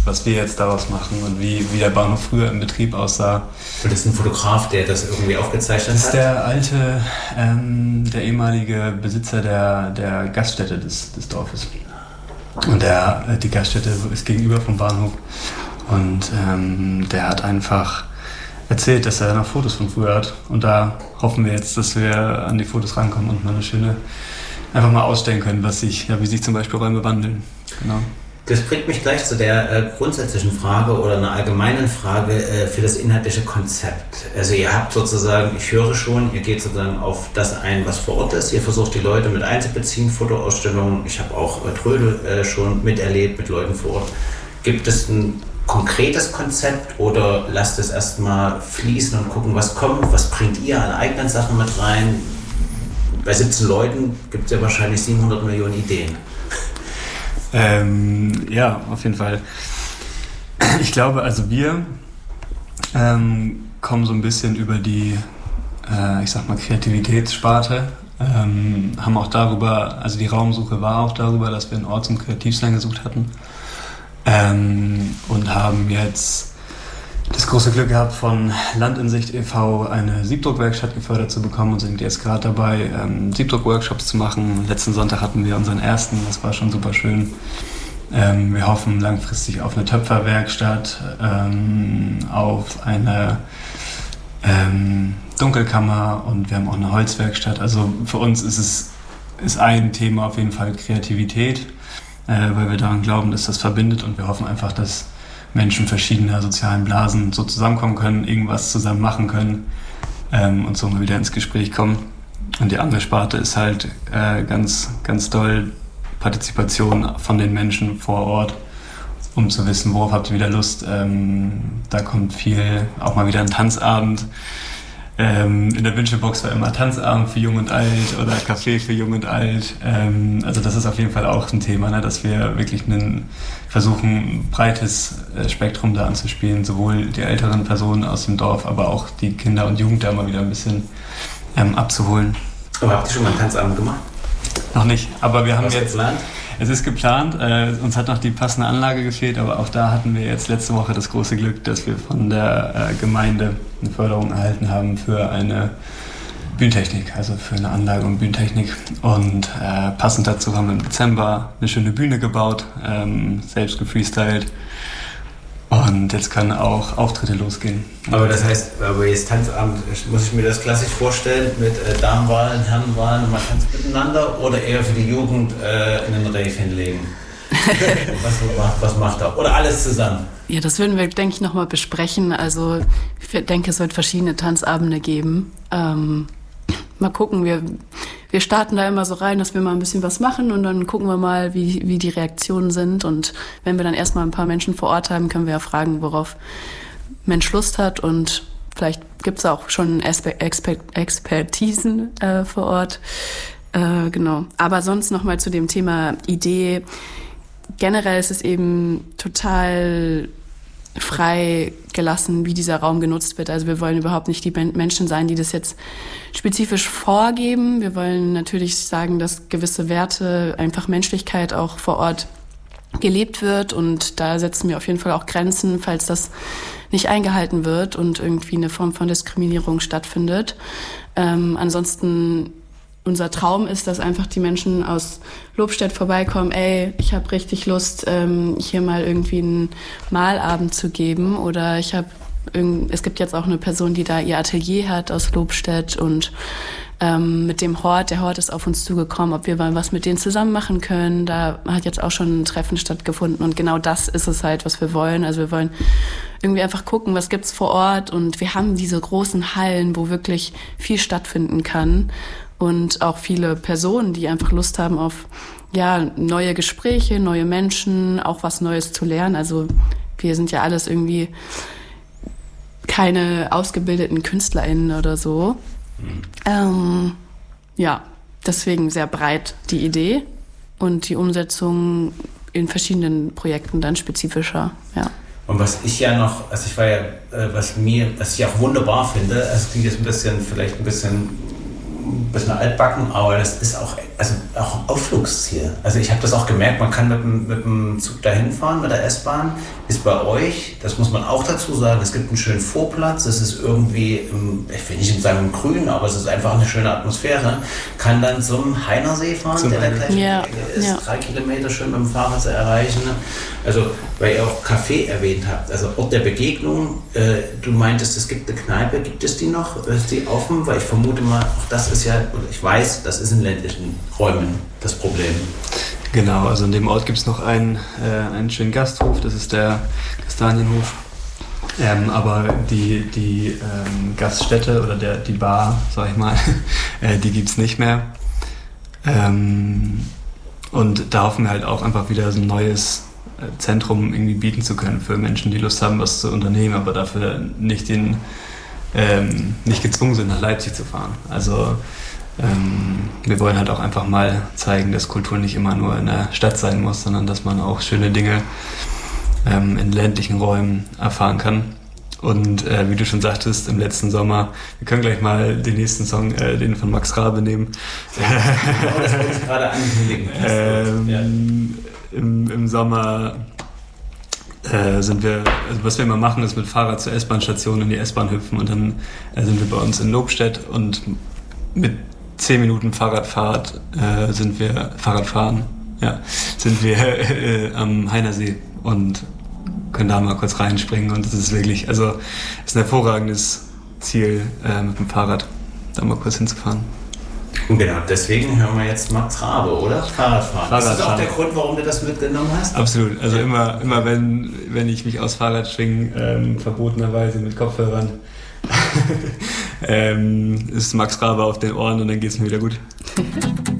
was wir jetzt daraus machen und wie der Bahnhof früher im Betrieb aussah. Und das ist ein Fotograf, der das irgendwie aufgezeichnet hat? Das ist der alte, der ehemalige Besitzer der Gaststätte des Dorfes. Und die Gaststätte ist gegenüber vom Bahnhof. Und der hat einfach erzählt, dass er noch Fotos von früher hat. Und da hoffen wir jetzt, dass wir an die Fotos rankommen und mal eine schöne, einfach mal ausstellen können, wie sich zum Beispiel Räume wandeln. Genau. Das bringt mich gleich zu der grundsätzlichen Frage oder einer allgemeinen Frage für das inhaltliche Konzept. Also ihr habt sozusagen, ich höre schon, ihr geht sozusagen auf das ein, was vor Ort ist. Ihr versucht die Leute mit einzubeziehen, Fotoausstellungen. Ich habe auch Trödel schon miterlebt mit Leuten vor Ort. Gibt es ein konkretes Konzept oder lasst es erstmal fließen und gucken, was kommt? Was bringt ihr an eigenen Sachen mit rein? Bei 17 Leuten gibt es ja wahrscheinlich 700 Millionen Ideen. Ja, auf jeden Fall. Ich glaube, also wir kommen so ein bisschen über die, Kreativitätssparte, haben auch darüber, also die Raumsuche war auch darüber, dass wir einen Ort zum Kreativsein gesucht hatten und haben jetzt das große Glück gehabt, von Land in Sicht e.V. eine Siebdruckwerkstatt gefördert zu bekommen und sind jetzt gerade dabei, Siebdruck-Workshops zu machen. Letzten Sonntag hatten wir unseren ersten, das war schon super schön. Wir hoffen langfristig auf eine Töpferwerkstatt, auf eine Dunkelkammer und wir haben auch eine Holzwerkstatt. Also für uns ist ein Thema auf jeden Fall Kreativität, weil wir daran glauben, dass das verbindet und wir hoffen einfach, dass Menschen verschiedener sozialen Blasen so zusammenkommen können, irgendwas zusammen machen können und so mal wieder ins Gespräch kommen. Und die andere Sparte ist halt ganz, ganz doll Partizipation von den Menschen vor Ort, um zu wissen, worauf habt ihr wieder Lust. Da kommt viel, auch mal wieder ein Tanzabend. In der Wünschebox war immer Tanzabend für Jung und Alt oder Café für Jung und Alt. Also das ist auf jeden Fall auch ein Thema, ne, dass wir wirklich versuchen, ein breites Spektrum da anzuspielen, sowohl die älteren Personen aus dem Dorf, aber auch die Kinder und Jugend da mal wieder ein bisschen abzuholen. Aber habt ihr schon mal einen Tanzabend gemacht? Noch nicht, aber wir haben jetzt... Geplant? Es ist geplant, uns hat noch die passende Anlage gefehlt, aber auch da hatten wir jetzt letzte Woche das große Glück, dass wir von der Gemeinde eine Förderung erhalten haben für eine Bühnentechnik, also für eine Anlage und Bühnentechnik. Und passend dazu haben wir im Dezember eine schöne Bühne gebaut, selbst gefreestylt. Und jetzt können auch Auftritte losgehen. Aber das heißt, aber jetzt Tanzabend, muss ich mir das klassisch vorstellen mit Damenwahlen, Herrenwahlen und man tanzt miteinander oder eher für die Jugend in den Rave hinlegen? Was macht er? Oder alles zusammen? Ja, das würden wir, denke ich, nochmal besprechen. Also ich denke, es wird verschiedene Tanzabende geben. Mal gucken, wir starten da immer so rein, dass wir mal ein bisschen was machen und dann gucken wir mal, wie die Reaktionen sind. Und wenn wir dann erstmal ein paar Menschen vor Ort haben, können wir ja fragen, worauf Mensch Lust hat. Und vielleicht gibt es auch schon Expertisen vor Ort. Genau. Aber sonst nochmal zu dem Thema Idee. Generell ist es eben total frei gelassen, wie dieser Raum genutzt wird. Also wir wollen überhaupt nicht die Menschen sein, die das jetzt spezifisch vorgeben. Wir wollen natürlich sagen, dass gewisse Werte, einfach Menschlichkeit auch vor Ort gelebt wird und da setzen wir auf jeden Fall auch Grenzen, falls das nicht eingehalten wird und irgendwie eine Form von Diskriminierung stattfindet. Ansonsten unser Traum ist, dass einfach die Menschen aus Lobstedt vorbeikommen, ich habe richtig Lust, hier mal irgendwie einen Malabend zu geben oder es gibt jetzt auch eine Person, die da ihr Atelier hat aus Lobstedt und mit dem Hort, der Hort ist auf uns zugekommen, ob wir mal was mit denen zusammen machen können. Da hat jetzt auch schon ein Treffen stattgefunden und genau das ist es halt, was wir wollen. Also wir wollen irgendwie einfach gucken, was gibt's vor Ort und wir haben diese großen Hallen, wo wirklich viel stattfinden kann. Und auch viele Personen, die einfach Lust haben auf neue Gespräche, neue Menschen, auch was Neues zu lernen. Also wir sind ja alles irgendwie keine ausgebildeten KünstlerInnen oder so. Deswegen sehr breit die Idee und die Umsetzung in verschiedenen Projekten dann spezifischer, ja. Und was ich ja noch, was ich auch wunderbar finde, es klingt jetzt vielleicht ein bisschen bisschen altbacken, aber das ist auch ein Ausflugsziel. Also ich habe das auch gemerkt, man kann mit dem Zug dahin fahren, mit der S-Bahn. Ist bei euch, das muss man auch dazu sagen, es gibt einen schönen Vorplatz, es ist irgendwie, ich will nicht sagen im Grün, aber es ist einfach eine schöne Atmosphäre. Kann dann zum Heinersee fahren, der gleich ist 3 Kilometer schön mit dem Fahrrad zu erreichen. Also, weil ihr auch Café erwähnt habt, also Ort der Begegnung, du meintest, es gibt eine Kneipe, gibt es die noch? Ist die offen? Weil ich vermute mal, auch das ist ja, oder ich weiß, das ist in ländlichen Räumen das Problem. Genau, also in dem Ort gibt es noch einen schönen Gasthof, das ist der Kastanienhof. Aber die Gaststätte oder die Bar, sag ich mal, die gibt es nicht mehr. Und da hoffen wir halt auch einfach wieder so ein neues Zentrum irgendwie bieten zu können für Menschen, die Lust haben, was zu unternehmen, aber dafür nicht gezwungen sind, nach Leipzig zu fahren. Also wir wollen halt auch einfach mal zeigen, dass Kultur nicht immer nur in der Stadt sein muss, sondern dass man auch schöne Dinge in ländlichen Räumen erfahren kann. Und wie du schon sagtest, im letzten Sommer, wir können gleich mal den nächsten Song, den von Max Rabe nehmen. Genau, das wollte ich gerade ankündigen. Im Sommer sind wir, also was wir immer machen, ist mit Fahrrad zur S-Bahn-Station in die S-Bahn hüpfen und dann sind wir bei uns in Lobstedt und mit 10 Minuten Fahrradfahrt sind wir am Heinersee und können da mal kurz reinspringen und das ist wirklich, also ist ein hervorragendes Ziel mit dem Fahrrad, da mal kurz hinzufahren. Und genau, deswegen hören wir jetzt Max Rabe, oder? Fahrradfahren. Ist das auch der Grund, warum du das mitgenommen hast? Absolut, also immer wenn ich mich aufs Fahrrad schwinge, verbotenerweise mit Kopfhörern, ist Max Rabe auf den Ohren und dann geht's mir wieder gut.